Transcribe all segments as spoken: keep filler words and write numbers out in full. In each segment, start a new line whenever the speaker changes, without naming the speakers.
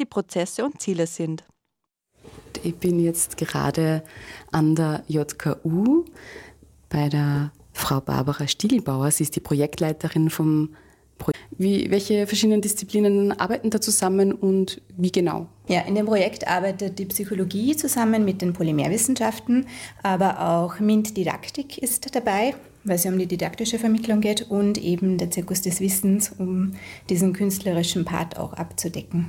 die Prozesse und Ziele sind.
Ich bin jetzt gerade an der J K U bei der Frau Barbara Stiegelbauer. Sie ist die Projektleiterin vom Projekt. Wie, welche verschiedenen Disziplinen arbeiten da zusammen und wie genau?
Ja, in dem Projekt arbeitet die Psychologie zusammen mit den Polymerwissenschaften, aber auch MINT-Didaktik ist dabei, weil es ja um die didaktische Vermittlung geht, und eben der Zirkus des Wissens, um diesen künstlerischen Part auch abzudecken.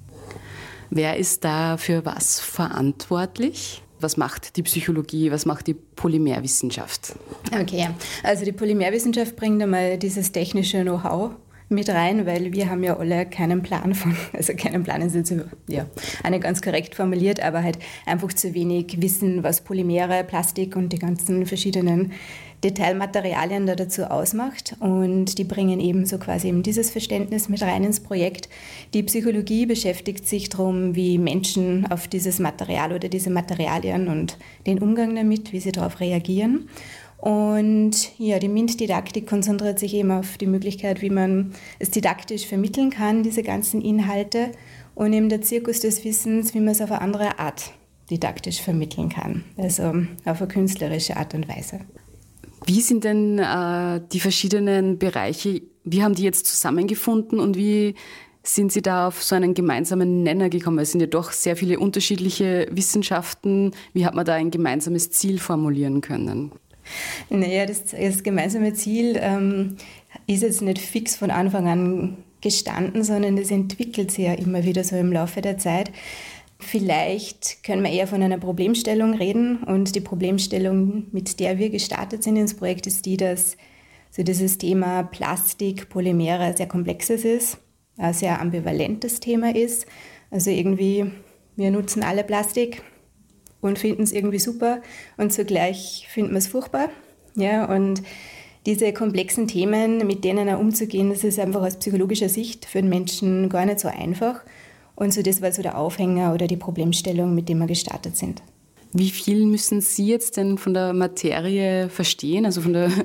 Wer ist da für was verantwortlich? Was macht die Psychologie, was macht die Polymerwissenschaft?
Okay, also die Polymerwissenschaft bringt einmal dieses technische Know-how mit rein, weil wir haben ja alle keinen Plan von, also keinen Plan ist jetzt ja, nicht ganz korrekt formuliert, aber halt einfach zu wenig Wissen, was Polymere, Plastik und die ganzen verschiedenen Detailmaterialien da dazu ausmacht, und die bringen eben so quasi eben dieses Verständnis mit rein ins Projekt. Die Psychologie beschäftigt sich darum, wie Menschen auf dieses Material oder diese Materialien und den Umgang damit, wie sie darauf reagieren. Und ja, die MINT-Didaktik konzentriert sich eben auf die Möglichkeit, wie man es didaktisch vermitteln kann, diese ganzen Inhalte, und eben der Zirkus des Wissens, wie man es auf eine andere Art didaktisch vermitteln kann, also auf eine künstlerische Art und Weise.
Wie sind denn äh, die verschiedenen Bereiche, wie haben die jetzt zusammengefunden und wie sind Sie da auf so einen gemeinsamen Nenner gekommen? Es sind ja doch sehr viele unterschiedliche Wissenschaften. Wie hat man da ein gemeinsames Ziel formulieren können?
Naja, das, das gemeinsame Ziel ähm, ist jetzt nicht fix von Anfang an gestanden, sondern das entwickelt sich ja immer wieder so im Laufe der Zeit. Vielleicht können wir eher von einer Problemstellung reden, und die Problemstellung, mit der wir gestartet sind ins Projekt, ist die, dass so dieses Thema Plastik, Polymere ein sehr komplexes ist, ein sehr ambivalentes Thema ist. Also irgendwie, wir nutzen alle Plastik und finden es irgendwie super, und zugleich finden wir es furchtbar. Ja, und diese komplexen Themen, mit denen auch umzugehen, das ist einfach aus psychologischer Sicht für den Menschen gar nicht so einfach. Und so das war so der Aufhänger oder die Problemstellung, mit dem wir gestartet sind.
Wie viel müssen Sie jetzt denn von der Materie verstehen, also von der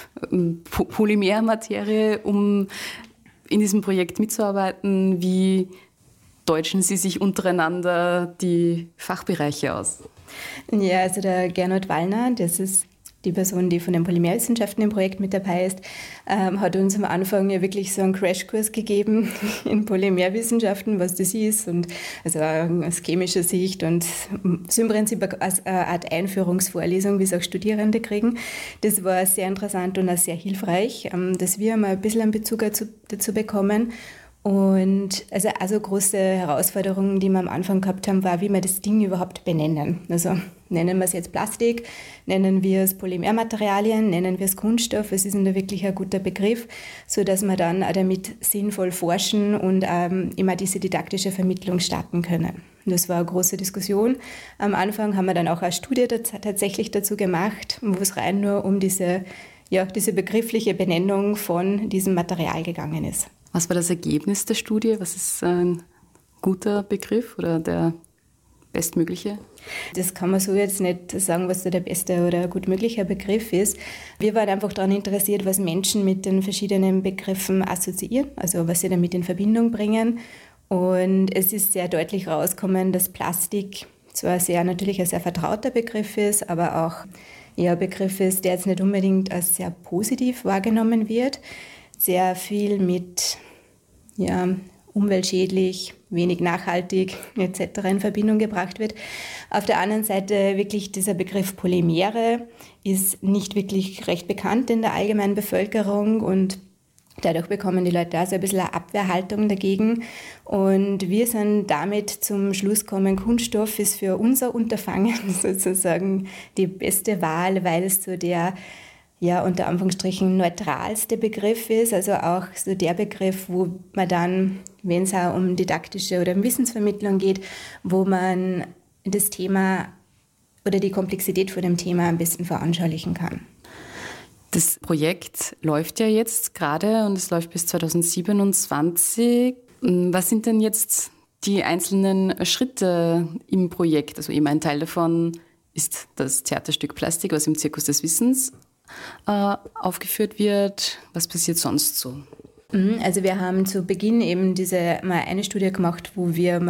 Polymermaterie, um in diesem Projekt mitzuarbeiten? Wie deutschen Sie sich untereinander die Fachbereiche aus?
Ja, also der Gernot Wallner, das ist die Person, die von den Polymerwissenschaften im Projekt mit dabei ist, ähm, hat uns am Anfang ja wirklich so einen Crashkurs gegeben in Polymerwissenschaften, was das ist, und also aus chemischer Sicht, und so im Prinzip als eine Art Einführungsvorlesung, wie es auch Studierende kriegen. Das war sehr interessant und auch sehr hilfreich, ähm, dass wir mal ein bisschen einen Bezug dazu, dazu bekommen. Und also, also große Herausforderungen, die wir am Anfang gehabt haben, war, wie wir das Ding überhaupt benennen. Also nennen wir es jetzt Plastik, nennen wir es Polymermaterialien, nennen wir es Kunststoff. Es ist da wirklich ein guter Begriff, sodass wir dann auch damit sinnvoll forschen und ähm, immer diese didaktische Vermittlung starten können. Und das war eine große Diskussion. Am Anfang haben wir dann auch eine Studie tatsächlich dazu gemacht, wo es rein nur um diese, ja, diese begriffliche Benennung von diesem Material gegangen ist.
Was war das Ergebnis der Studie? Was ist ein guter Begriff oder der bestmögliche?
Das kann man so jetzt nicht sagen, was da der beste oder gut mögliche Begriff ist. Wir waren einfach daran interessiert, was Menschen mit den verschiedenen Begriffen assoziieren, also was sie damit in Verbindung bringen. Und es ist sehr deutlich rausgekommen, dass Plastik zwar sehr natürlich ein sehr vertrauter Begriff ist, aber auch eher ein Begriff ist, der jetzt nicht unbedingt als sehr positiv wahrgenommen wird. Sehr viel mit ja, umweltschädlich, wenig nachhaltig et cetera in Verbindung gebracht wird. Auf der anderen Seite wirklich dieser Begriff Polymere ist nicht wirklich recht bekannt in der allgemeinen Bevölkerung, und dadurch bekommen die Leute also ein bisschen eine Abwehrhaltung dagegen. Und wir sind damit zum Schluss gekommen, Kunststoff ist für unser Unterfangen sozusagen die beste Wahl, weil es so der ja, unter Anführungsstrichen neutralste Begriff ist, also auch so der Begriff, wo man dann, wenn es auch um didaktische oder um Wissensvermittlung geht, wo man das Thema oder die Komplexität von dem Thema am besten veranschaulichen kann.
Das Projekt läuft ja jetzt gerade und es läuft bis zweitausendsiebenundzwanzig. Was sind denn jetzt die einzelnen Schritte im Projekt? Also eben ein Teil davon ist das Theaterstück Plastik, was im Zirkus des Wissens äh, aufgeführt wird. Was passiert sonst so?
Also wir haben zu Beginn eben diese mal eine Studie gemacht, wo wir